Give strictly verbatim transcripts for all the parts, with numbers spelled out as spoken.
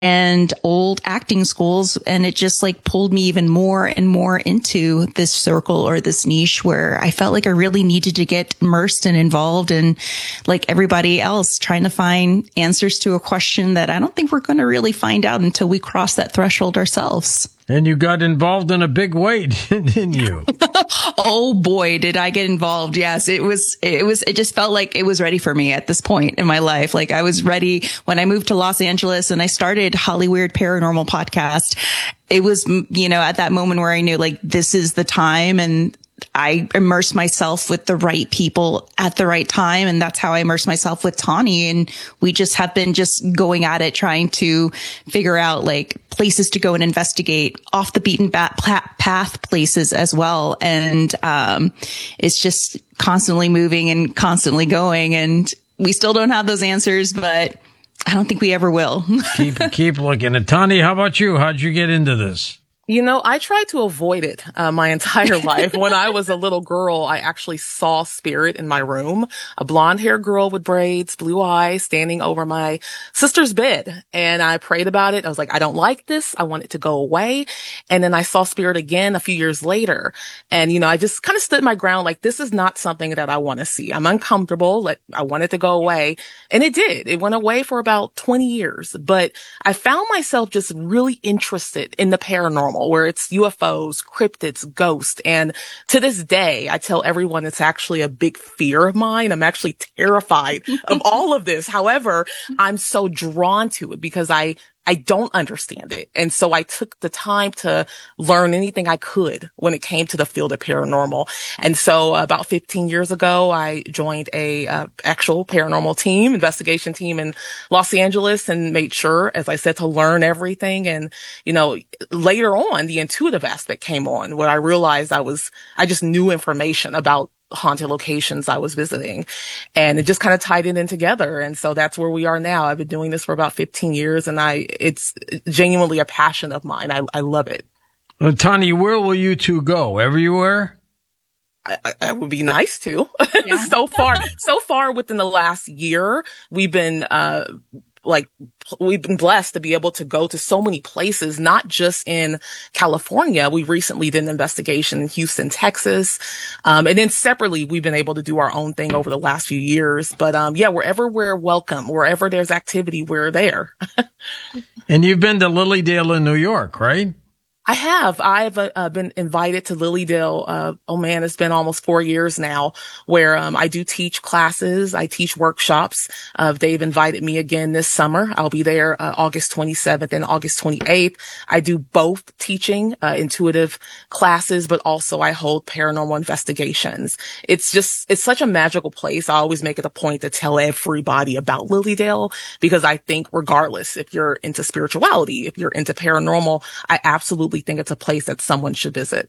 and old acting schools. And it just like pulled me even more and more into this circle or this niche where I felt like I really needed to get immersed and involved in, like everybody else, trying to find answers to a question that I don't think we're going to really find out until we cross that threshold ourselves. And you got involved in a big way, didn't you? Oh boy, did I get involved. Yes, it was, it was, it just felt like it was ready for me at this point in my life. Like I was ready when I moved to Los Angeles and I started Hollyweird Paranormal Podcast. It was, you know, at that moment where I knew like this is the time, and I immersed myself with the right people at the right time. And that's how I immersed myself with Tawny. And we just have been just going at it, trying to figure out like places to go and investigate, off the beaten path places as well. And, um, it's just constantly moving and constantly going. And we still don't have those answers, but I don't think we ever will. keep, keep looking. And Tawny, how about you? How'd you get into this? You know, I tried to avoid it uh, my entire life. When I was a little girl, I actually saw spirit in my room, a blonde-haired girl with braids, blue eyes, standing over my sister's bed. And I prayed about it. I was like, I don't like this. I want it to go away. And then I saw spirit again a few years later. And, you know, I just kind of stood my ground, like, this is not something that I want to see. I'm uncomfortable. Like, I want it to go away. And it did. It went away for about twenty years. But I found myself just really interested in the paranormal, where it's U F Os, cryptids, ghosts. And to this day, I tell everyone it's actually a big fear of mine. I'm actually terrified of all of this. However, I'm so drawn to it because I I don't understand it. And so I took the time to learn anything I could when it came to the field of paranormal. And so about fifteen years ago, I joined a uh, actual paranormal team, investigation team in Los Angeles, and made sure, as I said, to learn everything. And, you know, later on, the intuitive aspect came on, where I realized I was, I just knew information about haunted locations I was visiting, and it just kind of tied it in together. And so that's where we are now. I've been doing this for about fifteen years, and I, it's genuinely a passion of mine. I, I love it. Well, Tawny, where will you two go? Everywhere? I, I, I would be nice to. Yeah. so far, so far within the last year, we've been, uh, like, we've been blessed to be able to go to so many places, not just in California. We recently did an investigation in Houston, Texas. Um, and then separately, we've been able to do our own thing over the last few years. But, um, yeah, wherever we're welcome, wherever there's activity, we're there. And you've been to Lilydale in New York, right? I have. I've uh, been invited to Lilydale. Uh, oh man, it's been almost four years now, where um, I do teach classes. I teach workshops. Uh, they've invited me again this summer. I'll be there uh, August twenty-seventh and August twenty-eighth. I do both teaching uh, intuitive classes, but also I hold paranormal investigations. It's just, it's such a magical place. I always make it a point to tell everybody about Lilydale, because I think regardless if you're into spirituality, if you're into paranormal, I absolutely think it's a place that someone should visit.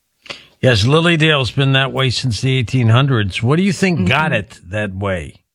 Yes, Lilydale's been that way since the eighteen hundreds. What do you think mm-hmm. got it that way?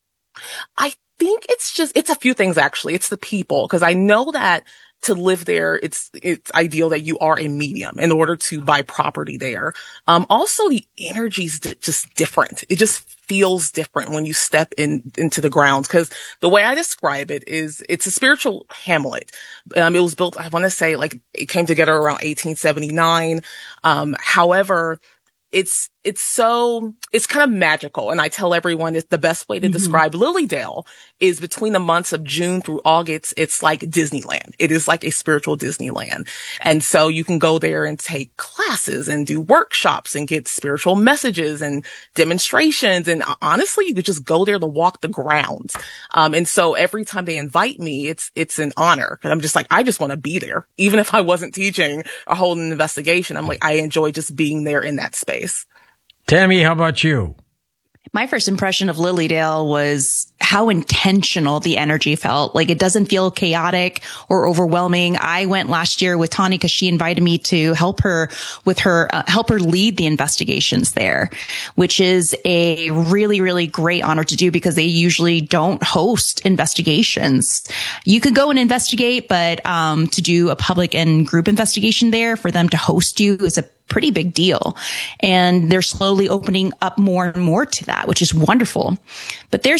I think it's just, it's a few things actually. It's the people, because I know that to live there, it's, it's ideal that you are a medium in order to buy property there. Um, also the energy's d- just different. It just feels different when you step in, into the grounds. Cause the way I describe it is it's a spiritual hamlet. Um, it was built, I want to say like it came together around eighteen seventy-nine. Um, however, it's, it's so, it's kind of magical. And I tell everyone it's the best way to mm-hmm. describe Lilydale is between the months of June through August. It's like Disneyland. It is like a spiritual Disneyland. And so you can go there and take classes and do workshops and get spiritual messages and demonstrations. And honestly, you could just go there to walk the grounds. Um, and so every time they invite me, it's, it's an honor. Cause I'm just like, I just want to be there. Even if I wasn't teaching or holding an investigation, I'm like, I enjoy just being there in that space. Tammy, how about you? My first impression of Lilydale was how intentional the energy felt. Like it doesn't feel chaotic or overwhelming. I went last year with Tawny because she invited me to help her with her, uh, help her lead the investigations there, which is a really, really great honor to do because they usually don't host investigations. You could go and investigate, but, um, to do a public and group investigation there for them to host you is a pretty big deal. And they're slowly opening up more and more to that, which is wonderful. But there's a difference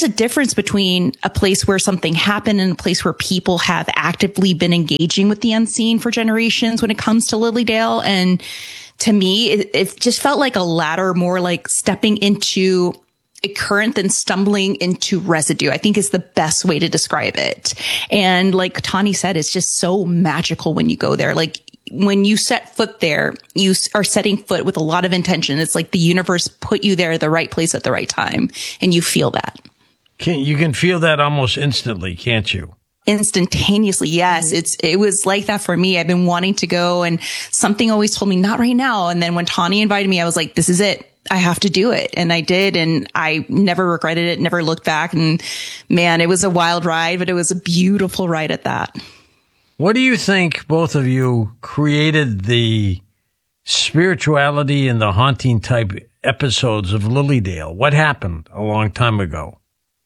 difference between a place where something happened and a place where people have actively been engaging with the unseen for generations when it comes to Lilydale. And to me, it, it just felt like a ladder, more like stepping into a current than stumbling into residue, I think is the best way to describe it. And like Tawny said, it's just so magical when you go there. Like, when you set foot there, you are setting foot with a lot of intention. It's like the universe put you there at the right place at the right time. And you feel that. Can, you can feel that almost instantly, can't you? Instantaneously. Yes. It's, it was like that for me. I've been wanting to go, and something always told me not right now. And then when Tawny invited me, I was like, this is it. I have to do it. And I did. And I never regretted it, never looked back. And man, it was a wild ride, but it was a beautiful ride at that. What do you think, both of you, created the spirituality and the haunting type episodes of Lilydale? What happened a long time ago?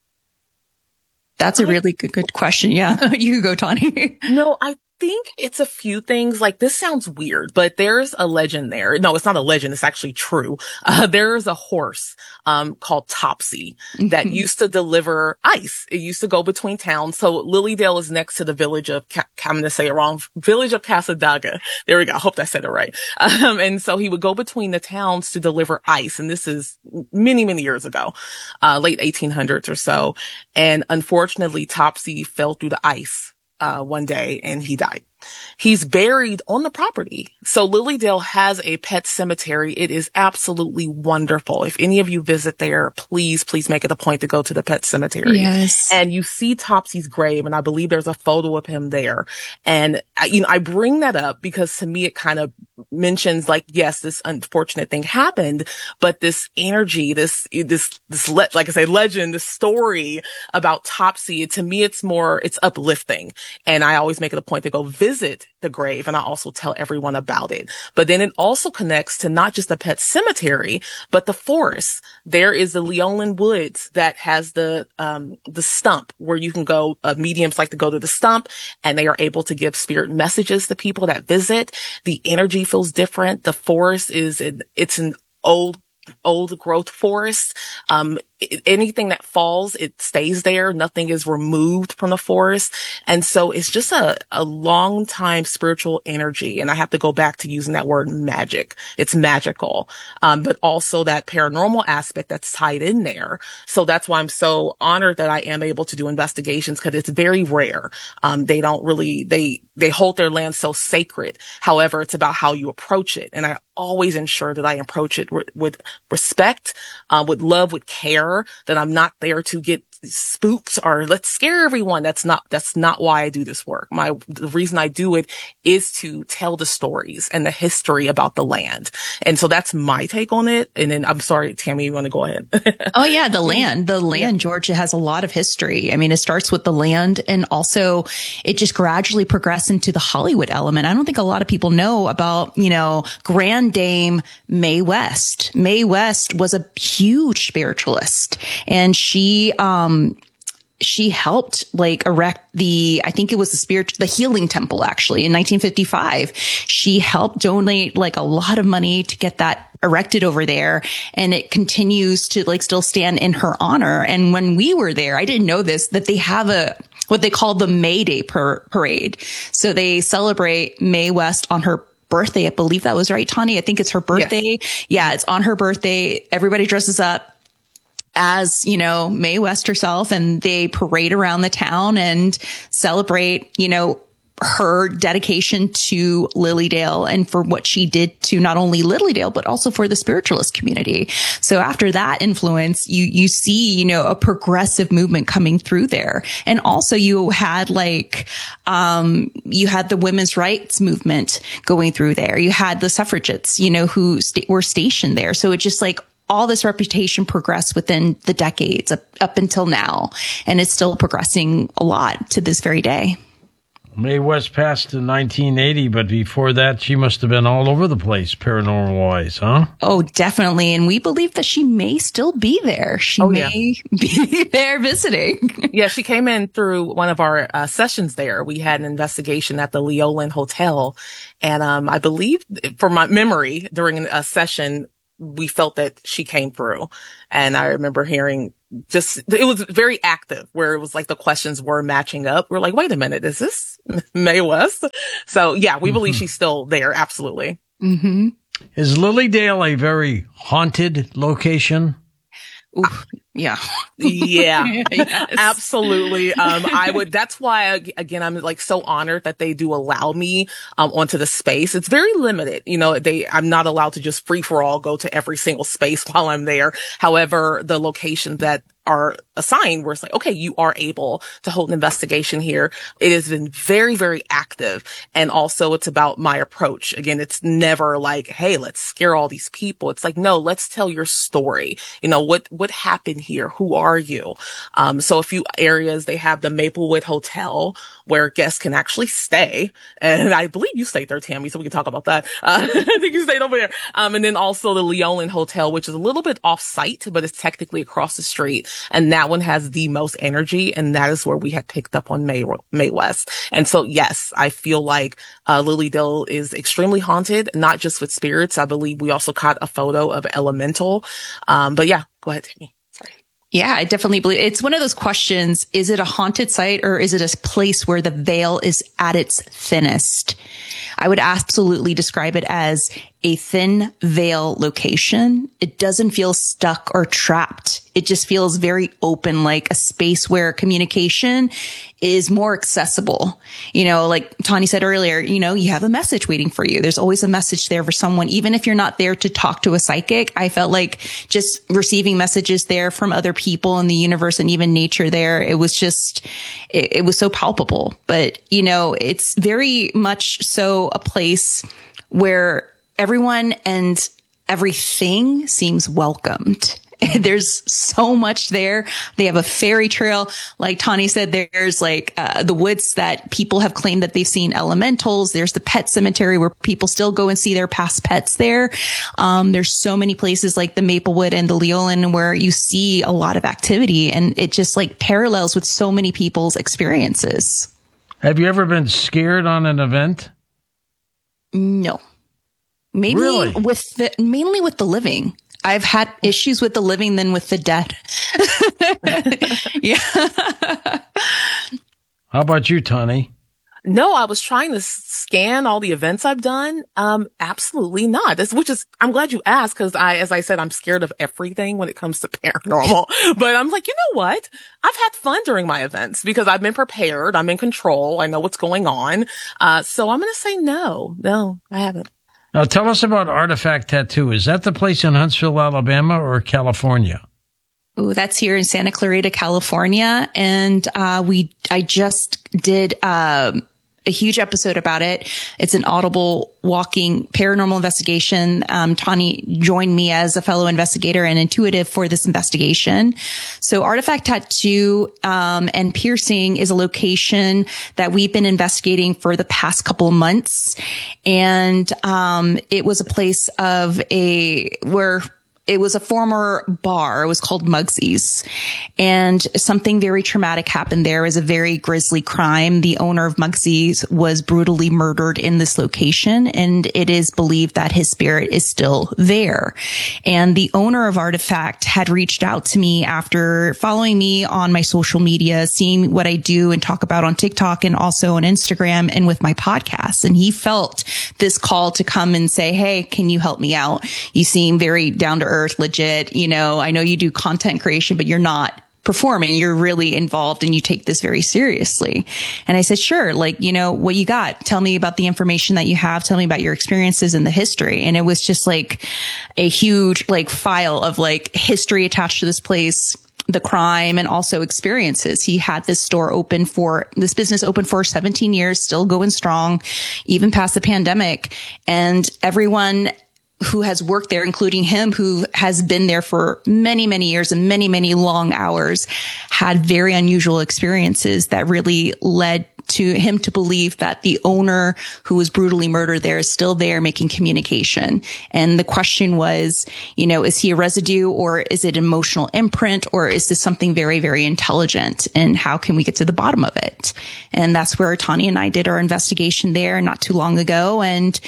That's a really good, good question. Yeah. You go, Tawny. No, I think it's a few things. Like, this sounds weird, but there's a legend there. No, it's not a legend. It's actually true. Uh, there's a horse, um, called Topsy that used to deliver ice. It used to go between towns. So Lilydale is next to the village of, Ca- I'm going to say it wrong, village of Casadaga. There we go. I hope I said it right. Um, and so he would go between the towns to deliver ice. And this is many, many years ago, uh, late eighteen hundreds or so. And unfortunately, Topsy fell through the ice Uh, one day and he died. He's buried on the property. So Lilydale has a pet cemetery. It is absolutely wonderful. If any of you visit there, please, please make it a point to go to the pet cemetery. Yes. And you see Topsy's grave, and I believe there's a photo of him there. And, you know, I bring that up because to me, it kind of mentions, like, yes, this unfortunate thing happened, but this energy, this, this, this, le- like I say, legend, this story about Topsy, to me, it's more, it's uplifting. And I always make it a point to go visit the grave, and I also tell everyone about it. But then it also connects to not just the pet cemetery, but the forest. There is the Leolin Woods that has the, um, the stump where you can go, uh, mediums like to go to the stump, and they are able to give spirit messages to people that visit. The energy feels different. The forest is, it's an old old growth forest. Um, it, anything that falls, it stays there. Nothing is removed from the forest. And so it's just a, a long time spiritual energy. And I have to go back to using that word magic. It's magical. Um, but also that paranormal aspect that's tied in there. So that's why I'm so honored that I am able to do investigations, because it's very rare. Um, they don't really, they, they hold their land so sacred. However, it's about how you approach it. And I always ensure that I approach it with, with respect, uh, with love, with care, that I'm not there to get spooked or let's scare everyone. That's not, that's not why I do this work. My, the reason I do it is to tell the stories and the history about the land. And so that's my take on it. And then I'm sorry, Tammy, you want to go ahead? Oh yeah. The land, the land, Georgia has a lot of history. I mean, it starts with the land, and also it just gradually progressed into the Hollywood element. I don't think a lot of people know about, you know, Grand Dame Mae West. Mae West was a huge spiritualist, and she, um, she helped like erect the, I think it was the spirit, the healing temple actually in nineteen fifty-five. She helped donate like a lot of money to get that erected over there. And it continues to like still stand in her honor. And when we were there, I didn't know this, that they have a, what they call the May Day par- parade. So they celebrate Mae West on her birthday. I believe that was right, Tawny. I think it's her birthday. Yes. Yeah. It's on her birthday. Everybody dresses up as, you know, Mae West herself, and they parade around the town and celebrate, you know, her dedication to Lilydale and for what she did to not only Lilydale, but also for the spiritualist community. So after that influence, you, you see, you know, a progressive movement coming through there. And also you had like, um, you had the women's rights movement going through there. You had the suffragettes, you know, who sta- were stationed there. So it just like, all this reputation progressed within the decades up, up until now. And it's still progressing a lot to this very day. Mae West passed in nineteen eighty, but before that, she must have been all over the place, paranormal-wise, huh? Oh, definitely. And we believe that she may still be there. She oh, may yeah. be there visiting. Yeah, she came in through one of our uh, sessions there. We had an investigation at the Leolin Hotel. And um, I believe, from my memory, during a session, we felt that she came through. And I remember hearing just, it was very active where it was like the questions were matching up. We're like, wait a minute, is this Mae West? So yeah, we mm-hmm. believe she's still there. Absolutely. Mm-hmm. Is Lilydale a very haunted location? Oof. Yeah. Yeah, yes. Absolutely. Um, I would, that's why, again, I'm like so honored that they do allow me, um, onto the space. It's very limited. You know, they, I'm not allowed to just free for all go to every single space while I'm there. However, the locations that are assigned where it's like, okay, you are able to hold an investigation here. It has been very, very active. And also it's about my approach. Again, it's never like, hey, let's scare all these people. It's like, no, let's tell your story. You know, what, what happened here? Who are you? Um, so a few areas, they have the Maplewood Hotel where guests can actually stay. And I believe you stayed there, Tammy, so we can talk about that. Uh, I think you stayed over there. Um, and then also the Leolin Hotel, which is a little bit off site, but it's technically across the street. And that one has the most energy. And that is where we had picked up on Mae, Mae West. And so, yes, I feel like, uh, Lilydale is extremely haunted, not just with spirits. I believe we also caught a photo of Elemental. Um, but yeah, go ahead, Tammy. Sorry. Yeah, I definitely believe it's one of those questions. Is it a haunted site or is it a place where the veil is at its thinnest? I would absolutely describe it as a thin veil location. It doesn't feel stuck or trapped. It just feels very open, like a space where communication is more accessible. You know, like Tawny said earlier, you know, you have a message waiting for you. There's always a message there for someone, even if you're not there to talk to a psychic. I felt like just receiving messages there from other people in the universe and even nature there, it was just, it, it was so palpable. But, you know, it's very much so a place where everyone and everything seems welcomed. There's so much there. They have a fairy trail. Like Tawny said, there's like uh, the woods that people have claimed that they've seen elementals. There's the pet cemetery where people still go and see their past pets there. Um, there's so many places like the Maplewood and the Leolin where you see a lot of activity, and it just like parallels with so many people's experiences. Have you ever been scared on an event? No. Maybe really? with the, mainly with the living. I've had issues with the living than with the dead. Yeah. How about you, Tawny? No, I was trying to scan all the events I've done. Um, absolutely not. This, which is, I'm glad you asked because I, as I said, I'm scared of everything when it comes to paranormal. But I'm like, you know what? I've had fun during my events because I've been prepared. I'm in control. I know what's going on. Uh, so I'm going to say no. No, I haven't. Now, tell us about Artifact Tattoo. Is that the place in Huntsville, Alabama, or California? Oh, that's here in Santa Clarita, California. And uh we I just did um a huge episode about it. It's an Audible walking paranormal investigation. Um, Tawny joined me as a fellow investigator and intuitive for this investigation. So Artifact Tattoo, um, and Piercing is a location that we've been investigating for the past couple of months. And, um, it was a place of a, where it was a former bar. It was called Mugsy's, and something very traumatic happened there. It was a very grisly crime. The owner of Mugsy's was brutally murdered in this location, and it is believed that his spirit is still there. And the owner of Artifact had reached out to me after following me on my social media, seeing what I do and talk about on TikTok and also on Instagram and with my podcast. And he felt this call to come and say, hey, can you help me out? You seem very down to earth, legit. You know, I know you do content creation, but you're not performing. You're really involved and you take this very seriously. And I said, sure. Like, you know, what you got? Tell me about the information that you have. Tell me about your experiences and the history. And it was just like a huge like file of like history attached to this place, the crime, and also experiences. He had this store open for this business open for seventeen years, still going strong, even past the pandemic. And everyone who has worked there, including him, who has been there for many, many years and many, many long hours, had very unusual experiences that really led to him to believe that the owner who was brutally murdered there is still there making communication. And the question was, you know, is he a residue or is it emotional imprint or is this something very, very intelligent? And how can we get to the bottom of it? And that's where Tawny and I did our investigation there not too long ago. And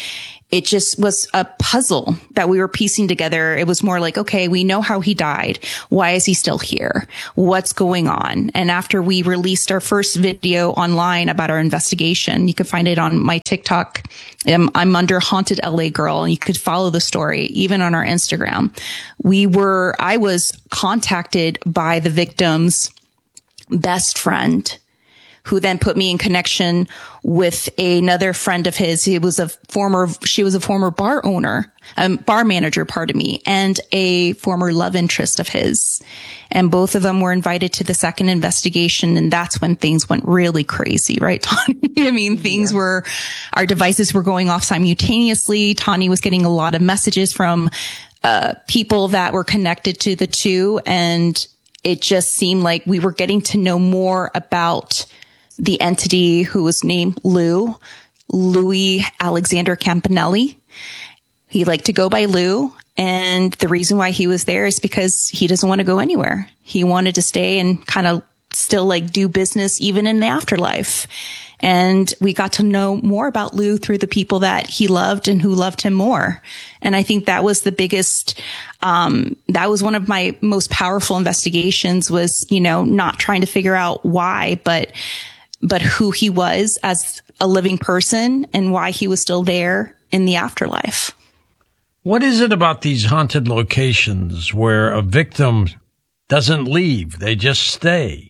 it just was a puzzle that we were piecing together. It was more like, okay, we know how he died. Why is he still here? What's going on? And after we released our first video online about our investigation, you can find it on my TikTok. Um, I'm under Haunted L A Girl, and you could follow the story even on our Instagram. We were, I was contacted by the victim's best friend, who then put me in connection with another friend of his. He was a former, she was a former bar owner, um, bar manager, pardon me, and a former love interest of his. And both of them were invited to the second investigation. And that's when things went really crazy, right, Tawny? I mean, things yeah. were, our devices were going off simultaneously. Tawny was getting a lot of messages from, uh, people that were connected to the two. And it just seemed like we were getting to know more about the entity who was named Lou, Louis Alexander Campanelli. He liked to go by Lou. And the reason why he was there is because he doesn't want to go anywhere. He wanted to stay and kind of still like do business even in the afterlife. And we got to know more about Lou through the people that he loved and who loved him more. And I think that was the biggest, um, that was one of my most powerful investigations, was, you know, not trying to figure out why, but but who he was as a living person and why he was still there in the afterlife. What is it about these haunted locations where a victim doesn't leave? They just stay?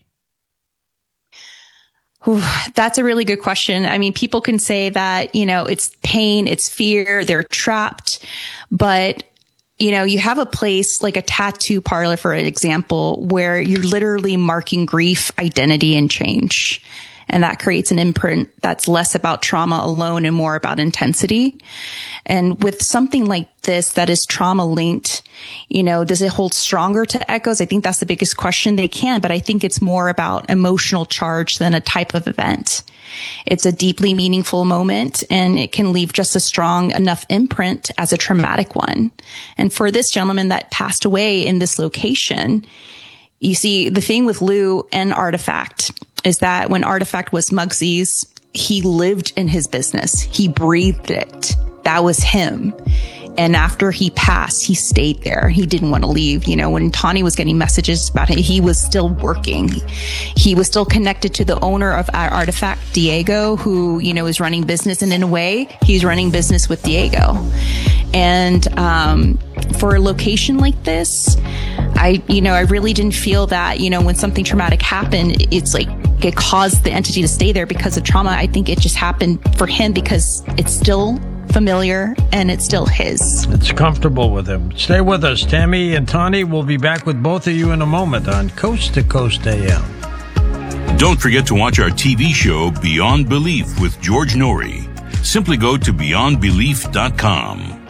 Ooh, that's a really good question. I mean, people can say that, you know, it's pain, it's fear, they're trapped, but you know, you have a place like a tattoo parlor, for example, where you're literally marking grief, identity, and change. And that creates an imprint that's less about trauma alone and more about intensity. And with something like this that is trauma linked, you know, does it hold stronger to echoes? I think that's the biggest question. They can, but I think it's more about emotional charge than a type of event. It's a deeply meaningful moment, and it can leave just a strong enough imprint as a traumatic one. And for this gentleman that passed away in this location, you see, the thing with Lou and Artifact is that when Artifact was Muggsy's, he lived in his business. He breathed it. That was him. And after he passed, he stayed there. He didn't want to leave. You know, when Tawny was getting messages about him, he was still working. He was still connected to the owner of our Artifact, Diego, who, you know, is running business. And in a way, he's running business with Diego. And um, for a location like this, I, you know, I really didn't feel that, you know, when something traumatic happened, it's like it caused the entity to stay there because of trauma. I think it just happened for him because it's still familiar and it's still his. It's comfortable with him. Stay with us. Tammy and Tawny will be back with both of you in a moment on Coast to Coast A M. Don't forget to watch our T V show Beyond Belief with George Noory. Simply go to beyond belief dot com.